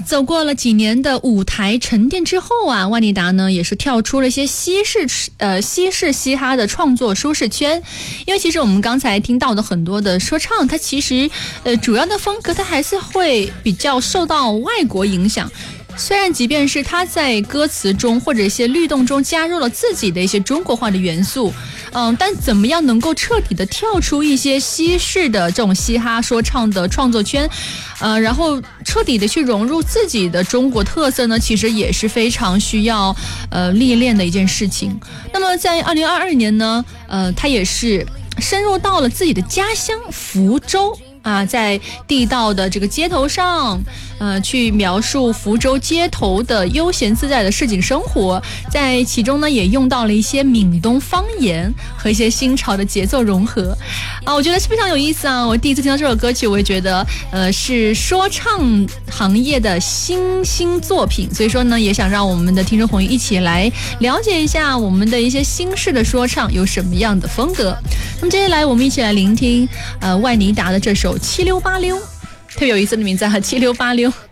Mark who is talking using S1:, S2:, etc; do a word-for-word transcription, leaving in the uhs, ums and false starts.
S1: 走过了几年的舞台沉淀之后啊，万妮达呢也是跳出了一些西式呃西式嘻哈的创作舒适圈。因为其实我们刚才听到的很多的说唱，它其实呃主要的风格它还是会比较受到外国影响。虽然即便是他在歌词中或者一些律动中加入了自己的一些中国化的元素，嗯，但怎么样能够彻底的跳出一些西式的这种嘻哈说唱的创作圈，呃，然后彻底的去融入自己的中国特色呢，其实也是非常需要呃历练的一件事情。那么在二零二二年呢，呃，他也是深入到了自己的家乡福州。啊，在地道的这个街头上，呃，去描述福州街头的悠闲自在的市井生活，在其中呢，也用到了一些闽东方言和一些新潮的节奏融合，啊，我觉得是非常有意思啊！我第一次听到这首歌曲，我也觉得，呃，是说唱行业的新兴作品，所以说呢，也想让我们的听众朋友一起来了解一下我们的一些新式的说唱有什么样的风格。那么接下来我们一起来聆听，呃，万妮达的这首七溜八溜，特别有意思的名字哈，七溜八溜。